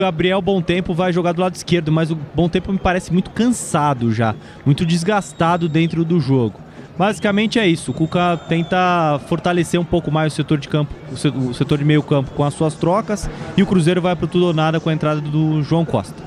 Gabriel Bom Tempo vai jogar do lado esquerdo, mas o Bom Tempo me parece muito cansado já, muito desgastado dentro do jogo. Basicamente é isso, o Cuca tenta fortalecer um pouco mais o setor de campo, o setor de meio campo com as suas trocas, e o Cruzeiro vai para tudo ou nada com a entrada do João Costa.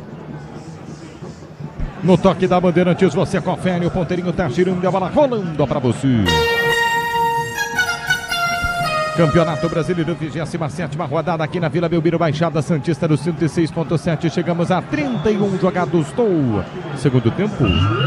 No toque da Bandeirantes, você confere, o ponteirinho tá girando, a bola rolando para você. Campeonato Brasileiro, 27ª rodada aqui na Vila Belmiro, Baixada Santista do 106.7. Chegamos a 31 jogados do segundo tempo.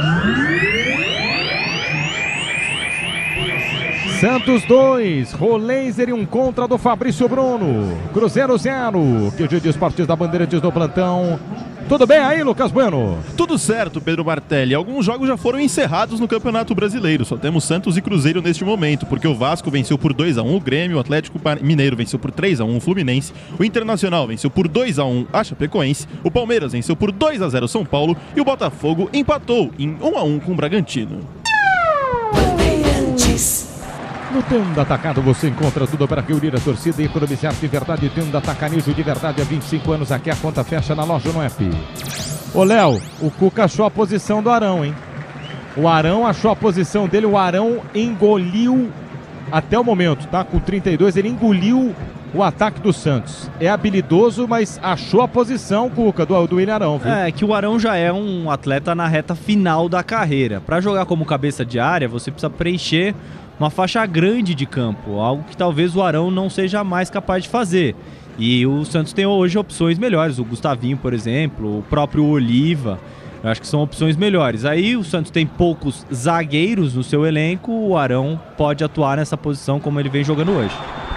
Santos 2, Roleiser e um contra do Fabrício Bruno. Cruzeiro 0. QG de Esportes da Bandeirantes no plantão. Tudo bem aí, Lucas Bueno? Tudo certo, Pedro Martelli. Alguns jogos já foram encerrados no Campeonato Brasileiro. Só temos Santos e Cruzeiro neste momento, porque o Vasco venceu por 2-1 o Grêmio, o Atlético Mineiro venceu por 3-1 o Fluminense, o Internacional venceu por 2-1 a Chapecoense, o Palmeiras venceu por 2-0 o São Paulo e o Botafogo empatou em 1-1 com o Bragantino. No Tenda Atacado você encontra tudo para reunir a torcida e economizar de verdade. Tenda Atacarejo de verdade há 25 anos. Aqui a conta fecha na loja no app. Ô Léo, o Cuca achou a posição do Arão, hein? O Arão achou a posição dele. O Arão engoliu até o momento, tá? Com 32 ele engoliu o ataque do Santos. É habilidoso, mas achou a posição, Cuca, do William Arão, viu? É que o Arão já é um atleta na reta final da carreira. Para jogar como cabeça de área, você precisa preencher uma faixa grande de campo, algo que talvez o Arão não seja mais capaz de fazer. E o Santos tem hoje opções melhores, o Gustavinho, por exemplo, o próprio Oliva, eu acho que são opções melhores. Aí o Santos tem poucos zagueiros no seu elenco, o Arão pode atuar nessa posição como ele vem jogando hoje.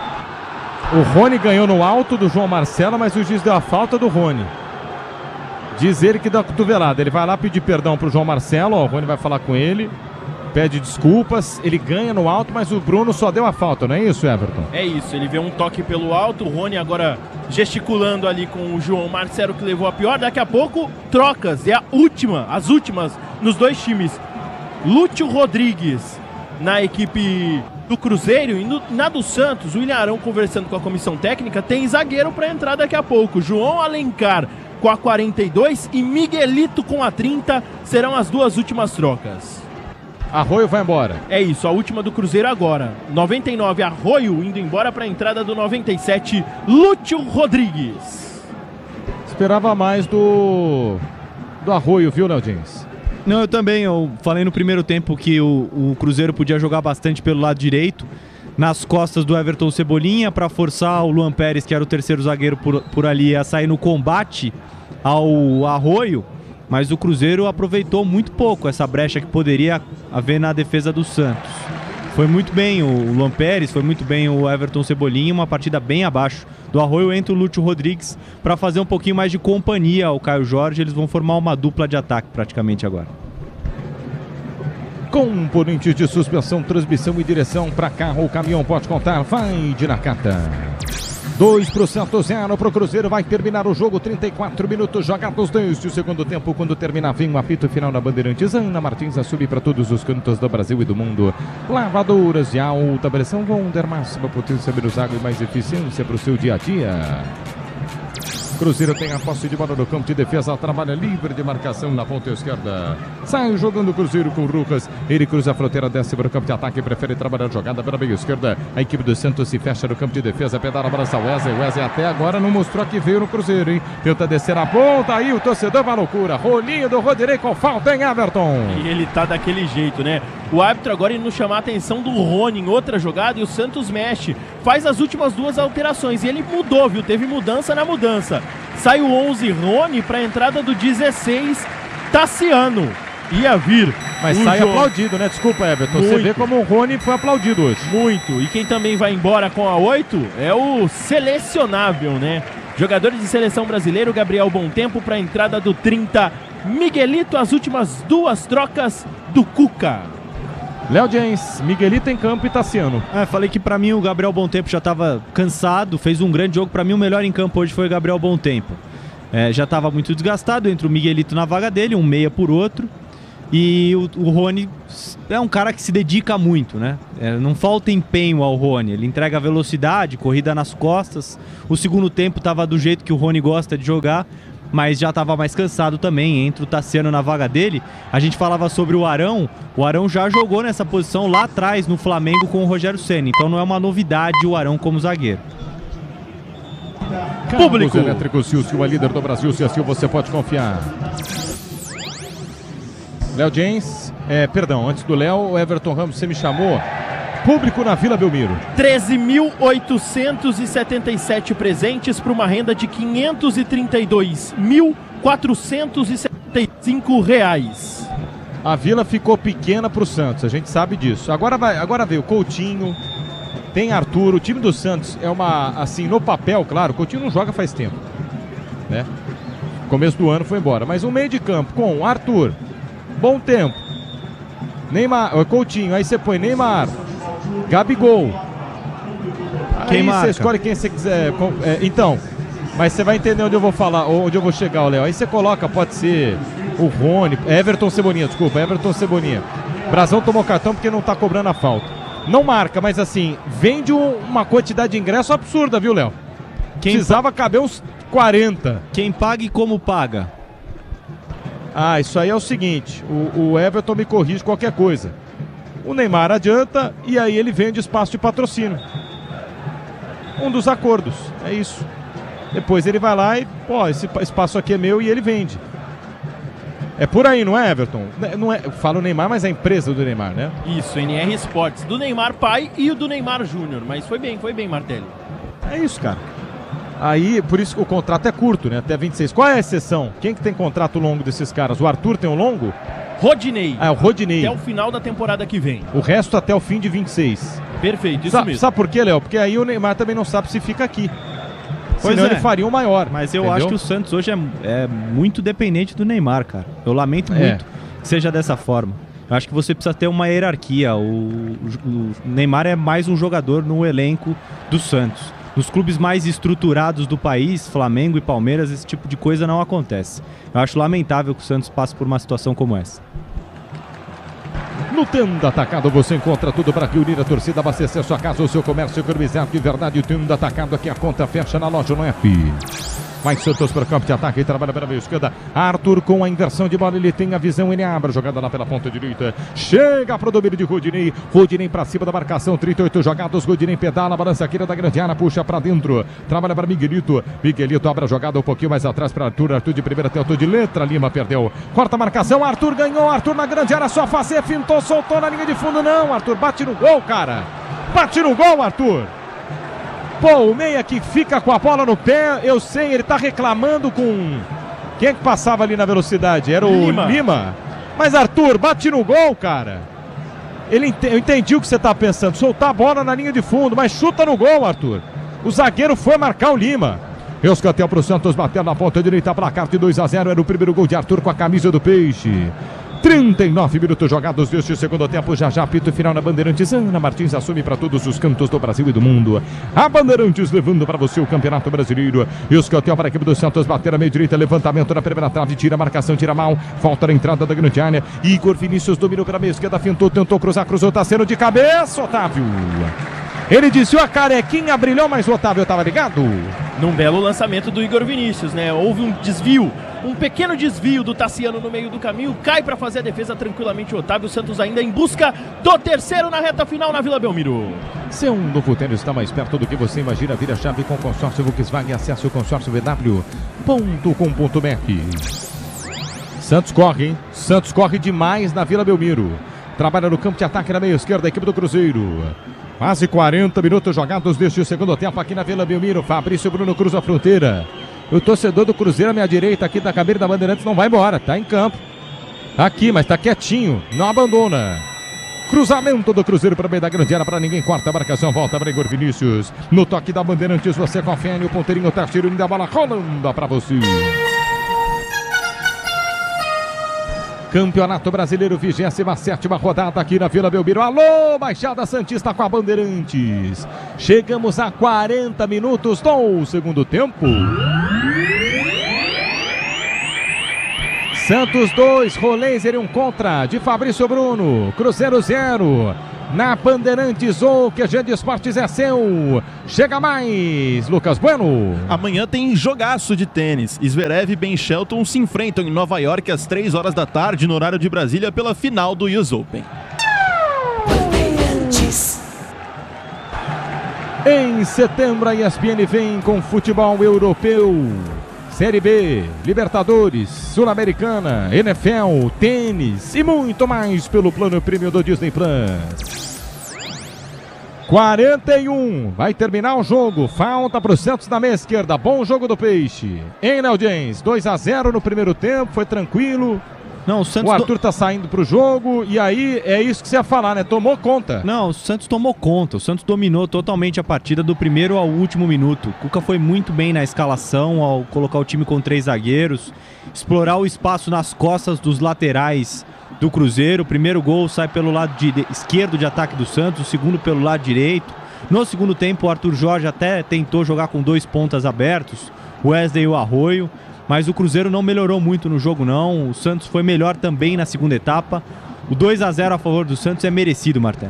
O Rony ganhou no alto do João Marcelo, mas o juiz deu a falta do Rony. Diz ele que dá cotovelada, ele vai lá pedir perdão pro João Marcelo, ó, o Rony vai falar com ele. Pede desculpas, ele ganha no alto, mas o Bruno só deu a falta, não é isso, Everton? É isso, ele vê um toque pelo alto, o Rony agora gesticulando ali com o João Marcelo, que levou a pior. Daqui a pouco, trocas, é as últimas nos dois times. Lúcio Rodrigues na equipe do Cruzeiro e na do Santos, o William Arão conversando com a comissão técnica, tem zagueiro para entrar daqui a pouco. João Alencar com a 42 e Miguelito com a 30 serão as duas últimas trocas. Arroio vai embora. É isso, a última do Cruzeiro agora. 99, Arroio indo embora para a entrada do 97, Lúcio Rodrigues. Esperava mais do Arroio, viu, Léo Dins? Não, eu também. Eu falei no primeiro tempo que o Cruzeiro podia jogar bastante pelo lado direito, nas costas do Everton Cebolinha, para forçar o Luan Pérez, que era o terceiro zagueiro por ali, a sair no combate ao Arroio. Mas o Cruzeiro aproveitou muito pouco essa brecha que poderia haver na defesa do Santos. Foi muito bem o Luan Pérez, foi muito bem o Everton Cebolinha, uma partida bem abaixo do Arroio. Entra o Lúcio Rodrigues para fazer um pouquinho mais de companhia ao Caio Jorge. Eles vão formar uma dupla de ataque praticamente agora. Componentes de suspensão, transmissão e direção para carro ou caminhão, pode contar, vai de Nakata. 2 pro Santos, 0 pro Cruzeiro, vai terminar o jogo, 34 minutos jogados desde o segundo tempo. Quando terminar, vem o apito final na Bandeirantes. Ana Martins assume para todos os cantos do Brasil e do mundo. Lavadoras de alta pressão vão dar máxima potência, menos água e mais eficiência para o seu dia a dia. Cruzeiro tem a posse de bola no campo de defesa, trabalha livre de marcação na ponta esquerda. Sai jogando o Cruzeiro com o Lucas. Ele cruza a fronteira, desce para o campo de ataque, prefere trabalhar a jogada pela meia esquerda. A equipe do Santos se fecha no campo de defesa, pedala, abraça o Wesley. Wesley até agora não mostrou que veio no Cruzeiro, hein? Tenta descer a ponta, aí o torcedor vai à loucura. Rolinho do Rodirei com falta, hein, Everton? E ele tá daquele jeito, né? O árbitro agora indo chamar a atenção do Rony em outra jogada e o Santos mexe. Faz as últimas duas alterações e ele mudou, viu? Teve mudança na mudança. Sai o 11 Rony para a entrada do 16 Tassiano. Ia vir. Mas sai aplaudido, né? Desculpa, Everton. Muito. Você vê como o Rony foi aplaudido hoje. Muito. E quem também vai embora com a 8 é o selecionável, né? Jogadores de seleção brasileiro, Gabriel Bom Tempo para a entrada do 30 Miguelito. As últimas duas trocas do Cuca. Léo James, Miguelito em campo e Tassiano. Falei que pra mim o Gabriel Bom Tempo já estava cansado, fez um grande jogo. Pra mim o melhor em campo hoje foi o Gabriel Bom Tempo. Já estava muito desgastado, entre o Miguelito na vaga dele, um meia por outro. E o Rony é um cara que se dedica muito, né? Não falta empenho ao Rony. Ele entrega velocidade, corrida nas costas. O segundo tempo estava do jeito que o Rony gosta de jogar, mas já estava mais cansado também. Entra o Tassiano na vaga dele. A gente falava sobre o Arão. O Arão já jogou nessa posição lá atrás no Flamengo com o Rogério Ceni. Então não é uma novidade o Arão como zagueiro. Público Elétrico Silva, líder do Brasil. Se você pode confiar. Léo James, perdão, antes do Léo, o Everton Ramos, você me chamou. Público na Vila Belmiro. 13.877 presentes para uma renda de R$ 532.475. A Vila ficou pequena para o Santos, a gente sabe disso. Agora veio Coutinho, tem Arthur. O time do Santos é uma, assim, no papel, claro, o Coutinho não joga faz tempo, né? Começo do ano foi embora, mas um meio de campo com Arthur, bom tempo, Neymar, Coutinho, aí você põe Neymar, Gabigol, quem aí marca? Você escolhe quem você quiser. Então, mas você vai entender onde eu vou falar, onde eu vou chegar, Léo. Aí você coloca, pode ser o Rony, Everton Cebolinha, Brazão tomou cartão porque não tá cobrando a falta. Não marca, mas assim, vende uma quantidade de ingresso absurda, viu, Léo? Precisava caber uns 40. Quem paga e como paga? Isso aí é o seguinte, o Everton me corrige qualquer coisa. O Neymar adianta e aí ele vende espaço de patrocínio. Um dos acordos, é isso. Depois ele vai lá e, esse espaço aqui é meu e ele vende. É por aí, não é, Everton? Não é, eu falo Neymar, mas é a empresa do Neymar, né? Isso, NR Sports, do Neymar pai e o do Neymar Júnior, mas foi bem, Martelli. É isso, cara. Aí, por isso que o contrato é curto, né? Até 26. Qual é a exceção? Quem que tem contrato longo desses caras? O Arthur tem um longo? Rodinei. O Rodinei. Até o final da temporada que vem. O resto até o fim de 26. Perfeito, isso mesmo. Sabe por quê, Léo? Porque aí o Neymar também não sabe se fica aqui. Pois Senão ele faria um maior. Mas eu acho que o Santos hoje é muito dependente do Neymar, cara. Eu lamento muito que seja dessa forma. Eu acho que você precisa ter uma hierarquia. O Neymar é mais um jogador no elenco do Santos. Nos clubes mais estruturados do país, Flamengo e Palmeiras, esse tipo de coisa não acontece. Eu acho lamentável que o Santos passe por uma situação como essa. No Tenda Atacado você encontra tudo para reunir a torcida, abastecer sua casa ou seu comércio, economizar de verdade. O Tenda Atacado, aqui a conta fecha na loja, não é FI. Vai Santos para o campo de ataque e trabalha pela meia esquerda. Arthur com a inversão de bola, ele tem a visão, ele abre a jogada lá pela ponta direita. Chega para o domínio de Rodinei. Rodinei para cima da marcação, 38 jogados. Rodinei pedala, balança aqui da grande área, puxa para dentro. Trabalha para Miguelito. Miguelito abre a jogada um pouquinho mais atrás para Arthur. Arthur de primeira, tentou de letra. Lima perdeu. Quarta marcação, Arthur ganhou. Arthur na grande área, só fazer, fintou, soltou na linha de fundo. Não, Arthur bate no gol, cara. Bate no gol, Arthur. O meia que fica com a bola no pé, eu sei, ele tá reclamando com... Quem é que passava ali na velocidade? Era o Lima. Mas Arthur, bate no gol, cara. Eu entendi o que você tá pensando, soltar a bola na linha de fundo, mas chuta no gol, Arthur. O zagueiro foi marcar o Lima. Escanteio pro Santos, bateu na ponta direita, placar de 2-0, era o primeiro gol de Arthur com a camisa do Peixe. 39 minutos jogados deste segundo tempo, já apito final na Bandeirantes. Ana Martins assume para todos os cantos do Brasil e do mundo. A Bandeirantes levando para você o Campeonato Brasileiro. E os escanteio para a equipe do Santos, bater na meia direita, levantamento na primeira trave, tira a marcação, tira mal, falta na entrada da grande área. Igor Vinícius dominou pela meia esquerda, fintou, tentou cruzar, cruzou, tá sendo de cabeça, Otávio. Ele desviou a carequinha, brilhou, mas o Otávio estava ligado. Num belo lançamento do Igor Vinícius, né? Houve um desvio, um pequeno desvio do Tassiano no meio do caminho, cai para fazer a defesa tranquilamente o Otávio. Santos ainda em busca do terceiro na reta final na Vila Belmiro. Seu novo tênis está mais perto do que você imagina. Vira chave com o consórcio Volkswagen. Acesse o consórcio vw.com.br. Santos corre, hein? Santos corre demais na Vila Belmiro. Trabalha no campo de ataque na meia esquerda, a equipe do Cruzeiro. Quase 40 minutos jogados deste segundo tempo aqui na Vila Belmiro. Fabrício Bruno cruza a fronteira. O torcedor do Cruzeiro à minha direita aqui da cabine da Bandeirantes não vai embora, tá em campo. Aqui, mas tá quietinho, não abandona. Cruzamento do Cruzeiro para meio da grande área, para ninguém, corta a marcação, volta para Igor Vinícius. No toque da Bandeirantes, você confere, o ponteirinho tá tirando da bola, rolando para você. Campeonato Brasileiro, 27ª rodada aqui na Vila Belmiro. Alô, Baixada Santista com a Bandeirantes. Chegamos a 40 minutos do segundo tempo. Santos 2, Rolenzer 1 contra, de Fabrício Bruno. Cruzeiro 0. Na Bandeirantes, o QG de Esportes é seu. Chega mais, Lucas Bueno. Amanhã tem jogaço de tênis. Zverev e Ben Shelton se enfrentam em Nova York às 3 horas da tarde, no horário de Brasília, pela final do US Open. Em setembro, a ESPN vem com futebol europeu. Série B, Libertadores, Sul-Americana, NFL, tênis e muito mais pelo plano premium do Disney Plus. 41, vai terminar o jogo, falta para o Santos na meia esquerda, bom jogo do Peixe. Hein, Léo James, 2-0 no primeiro tempo, foi tranquilo. Não, o Arthur tá saindo pro jogo e aí é isso que você ia falar, né? Tomou conta. Não, o Santos tomou conta. O Santos dominou totalmente a partida do primeiro ao último minuto. O Cuca foi muito bem na escalação ao colocar o time com 3 zagueiros, explorar o espaço nas costas dos laterais do Cruzeiro. O primeiro gol sai pelo lado esquerdo de ataque do Santos, o segundo pelo lado direito. No segundo tempo, o Arthur Jorge até tentou jogar com 2 pontas abertos, o Wesley e o Arroio. Mas o Cruzeiro não melhorou muito no jogo, não. O Santos foi melhor também na segunda etapa. O 2-0 a favor do Santos é merecido, Martelo.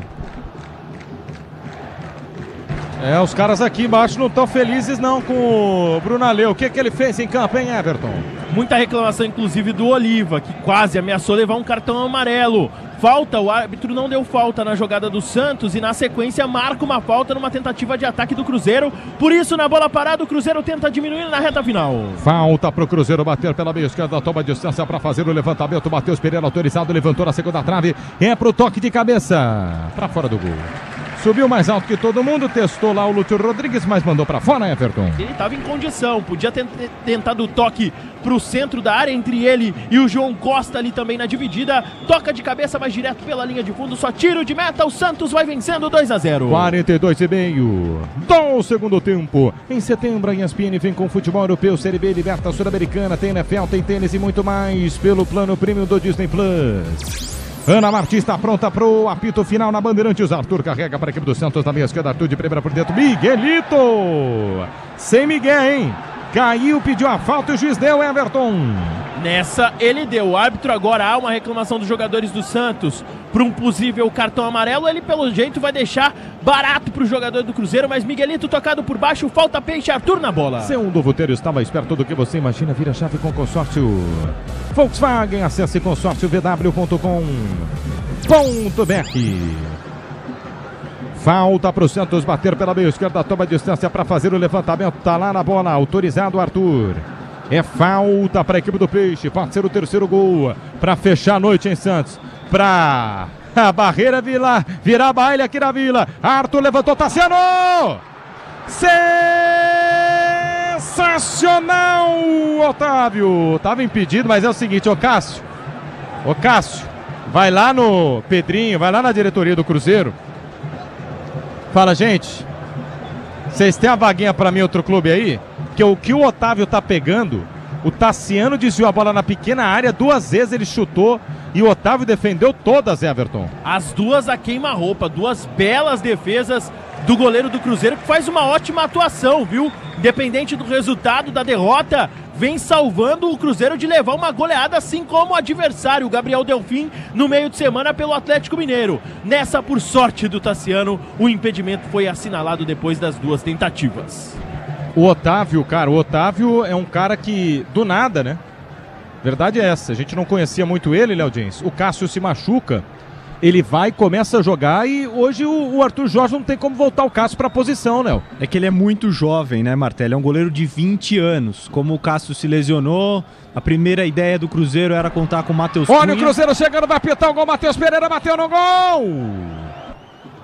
Os caras aqui embaixo não estão felizes não com o Brunaleu. O que ele fez em campo, hein, Everton? Muita reclamação, inclusive, do Oliva, que quase ameaçou levar um cartão amarelo. Falta, o árbitro não deu falta na jogada do Santos e na sequência marca uma falta numa tentativa de ataque do Cruzeiro. Por isso, na bola parada, o Cruzeiro tenta diminuir na reta final. Falta pro Cruzeiro bater pela meia esquerda, toma distância para fazer o levantamento. Matheus Pereira autorizado, levantou na segunda trave. É pro toque de cabeça, para fora do gol. Subiu mais alto que todo mundo, testou lá o Lúcio Rodrigues, mas mandou pra fora, Everton. Ele estava em condição, podia ter tentado o toque pro centro da área entre ele e o João Costa ali também na dividida. Toca de cabeça, mas direto pela linha de fundo, só tiro de meta, o Santos vai vencendo 2-0. 42,5 do segundo tempo. Em setembro, a ESPN vem com futebol europeu, Série B, Liberta Sul-Americana, tem NFL, tem tênis e muito mais pelo plano premium do Disney Plus. Ana Martins está pronta pro apito final na Bandeirantes. Arthur carrega para a equipe do Santos na meia esquerda. Arthur de primeira por dentro. Miguelito! Sem Miguel, hein? Caiu, pediu a falta e o juiz deu, Everton. Nessa ele deu. O árbitro agora há uma reclamação dos jogadores do Santos para um possível cartão amarelo. Ele pelo jeito vai deixar barato para o jogador do Cruzeiro, mas Miguelito tocado por baixo, falta Peixe, Arthur na bola. Segundo Vuteiro está mais perto do que você imagina. Vira chave com consórcio Volkswagen. Acesse consórciovw.com.br. Falta para o Santos bater pela meia esquerda, toma distância para fazer o levantamento, tá lá na bola, autorizado Arthur. É falta para a equipe do Peixe, pode ser o terceiro gol para fechar a noite em Santos, para a barreira virar baile aqui na Vila. Arthur levantou, Tassiano! Sensacional, Otávio! Tava impedido, mas é o seguinte, ô Cássio, vai lá no Pedrinho, vai lá na diretoria do Cruzeiro. Fala, gente, vocês têm a vaguinha pra mim, outro clube aí? Que o que o Otávio tá pegando, o Tassiano desviou a bola na pequena área, 2 vezes ele chutou e o Otávio defendeu todas, Everton. As duas a queima-roupa, 2 belas defesas do goleiro do Cruzeiro, que faz uma ótima atuação, viu? Independente do resultado da derrota, vem salvando o Cruzeiro de levar uma goleada, assim como o adversário, o Gabriel Delfim, no meio de semana pelo Atlético Mineiro. Nessa, por sorte do Tassiano, o impedimento foi assinalado depois das 2 tentativas. O Otávio é um cara que, do nada, né? Verdade é essa, a gente não conhecia muito ele, Léo James. O Cássio se machuca, ele vai, começa a jogar e hoje o Arthur Jorge não tem como voltar o Cássio para a posição, Léo. É que ele é muito jovem, né, Martelo? É um goleiro de 20 anos. Como o Cássio se lesionou, a primeira ideia do Cruzeiro era contar com o Matheus Cunha. Olha o Cruzeiro chegando, vai apitar o gol, Matheus Pereira bateu no gol!